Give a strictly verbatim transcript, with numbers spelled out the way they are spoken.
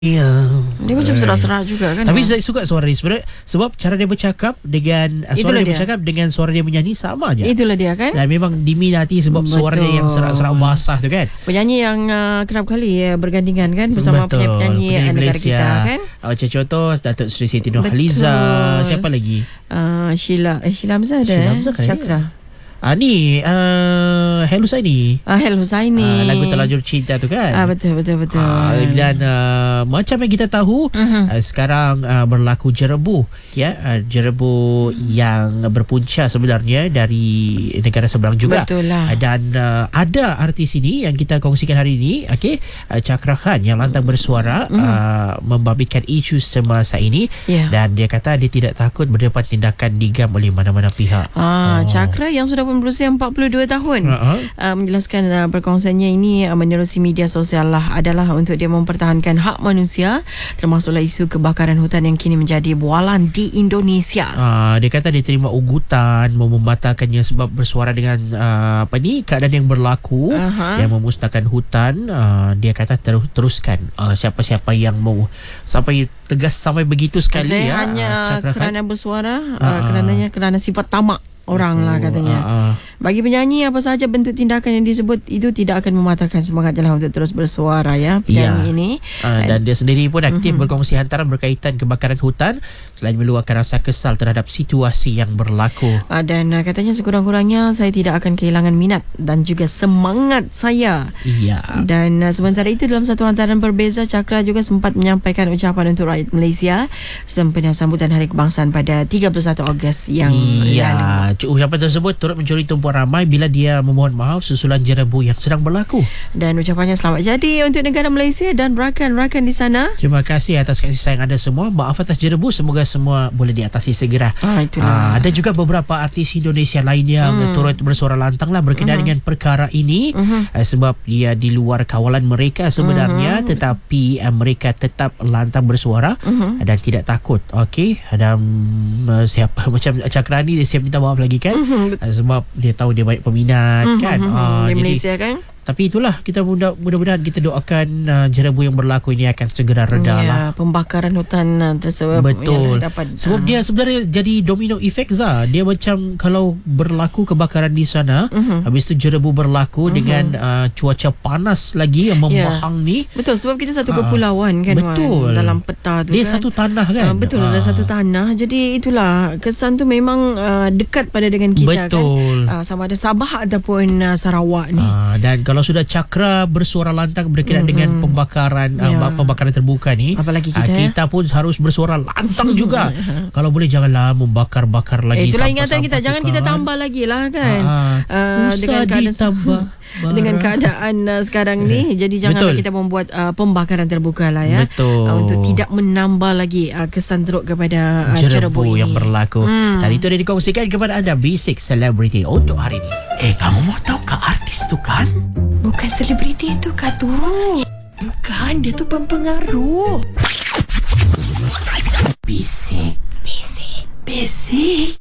Ya. Dia macam serak-serak juga kan. Tapi saya suka suara dia sebenarnya, sebab cara dia bercakap dengan uh, suara Itulah dia, dia. bercakap dengan suara dia menyanyi sama aja. Itulah dia kan. Dan memang diminati sebab Betul. suaranya yang serak-serak basah tu kan. Penyanyi yang uh, kerap kali uh, bergandingan kan bersama Betul. penyanyi Penyanyi negara Malaysia. kita kan. Uh, macam contoh Datuk Seri Siti Betul. Nurhaliza. Siapa lagi? Uh, Sheila eh, Sheila Hamzah ada. Sheila eh? Hamzah kan? Chakra. Ah ni uh, Hello Saini. Ah, Hel Husaini. Uh, lagu Terlanjur Cinta tu kan. Ah, betul betul betul. Uh, dan uh, macam yang kita tahu uh-huh. uh, sekarang uh, berlaku jerebu ya, uh, jerebu yang berpunca sebenarnya dari negara seberang juga. Betul lah. Uh, dan uh, ada artis ini yang kita kongsikan hari ini, okey, uh, Chakra Khan yang lantang bersuara uh-huh. uh, membabitkan isu semasa ini yeah. dan dia kata dia tidak takut berdepan tindakan digam oleh mana-mana pihak. Ah, Oh. Chakra yang sudah berusia empat puluh dua tahun Uh-huh. uh, menjelaskan uh, perkongsiannya ini uh, menerusi media sosial lah adalah untuk dia mempertahankan hak manusia, termasuklah isu kebakaran hutan yang kini menjadi bualan di Indonesia. Uh, dia kata dia terima ugutan mau membatalkannya sebab bersuara dengan uh, apa ni keadaan yang berlaku Aha. yang memusnahkan hutan. Uh, dia kata terus teruskan uh, siapa-siapa yang mau sampai tegas sampai begitu sekali. Saya ya, hanya uh, Chakra Khan. kerana bersuara uh, Uh-uh. kerananya kerana sifat tamak orang lah katanya. Uh-uh. Bagi penyanyi, apa sahaja bentuk tindakan yang disebut itu tidak akan mematahkan semangat jelah untuk terus bersuara ya penyanyi Ya. ini. Uh, dan dia sendiri pun aktif Mhm. berkongsi hantaran berkaitan kebakaran hutan selain meluahkan rasa kesal terhadap situasi yang berlaku. Uh, dan uh, katanya sekurang-kurangnya saya tidak akan kehilangan minat dan juga semangat saya. Iya. Dan uh, sementara itu dalam satu hantaran berbeza, Chakra juga sempat menyampaikan ucapan untuk rakyat Malaysia sempena sambutan Hari Kebangsaan pada tiga puluh satu Ogos yang Iya. lalu. Ucapan tersebut turut mencuri tumpuan ramai bila dia memohon maaf susulan jerebu yang sedang berlaku. Dan ucapannya selamat jadi untuk negara Malaysia dan rakan-rakan di sana. Terima kasih atas kasih sayang anda semua. Maaf atas jerebu, semoga semua boleh diatasi segera. Ah, itulah. Ah, ada juga beberapa artis Indonesia lain yang Hmm. turut bersuara lantang lah berkenaan Mhm. dengan perkara ini. Mhm. Uh, sebab dia di luar kawalan mereka sebenarnya, Mhm. tetapi uh, mereka tetap lantang bersuara Mhm. dan tidak takut. Okey, dan uh, siapa macam Chakra ni dia siap minta maaf lagi kan. Mhm. Uh, sebab dia tahu dia banyak peminat Mhm. kan. Mhm. Ah, Di jadi Malaysia kan. tapi itulah, kita mudah, mudah-mudahan kita doakan uh, jerebu yang berlaku ini akan segera reda Ya, lah. pembakaran hutan uh, tersebut Betul. yang dapat, Sebab uh, dia sebenarnya jadi domino effect Zah. Dia macam kalau berlaku kebakaran di sana, Mhm. habis tu jerebu berlaku Mhm. dengan uh, cuaca panas lagi yang membahang ni. betul, sebab kita satu Ah, kepulauan kan, betul. Wan, dalam peta tu Dia kan. satu tanah kan. Uh, betul, Ah. ada satu tanah. Jadi itulah kesan tu memang uh, dekat pada dengan kita Betul. kan. Uh, sama ada Sabah ataupun uh, Sarawak ni. Ah, dan kalau sudah Chakra bersuara lantang berkenaan Mhm. dengan pembakaran Ya. uh, pembakaran terbuka ni, Apalagi ah, kita, ya. kita pun harus bersuara lantang juga. Kalau boleh janganlah membakar-bakar lagi. Eh, itulah sampah-sampah ingatan kita, tu jangan kan. kita tambah lagi lah kan. Ah, Uh, usah dengan keadaan ditambah dengan barang. keadaan uh, sekarang ni, jadi janganlah Betul. kita membuat uh, pembakaran terbuka lah ya. Betul. Uh, untuk tidak menambah lagi uh, kesan teruk kepada uh, jerebu jerebu yang ini. berlaku. Hmm. Dan itu dah dikongsikan kepada anda Basic Celebrity untuk hari ini. Eh, kamu mau tahu ke artis tu kan? Bukan selebriti itu Kak tu. Bukan, dia tu pempengaruh. Basic. Basic. Basic.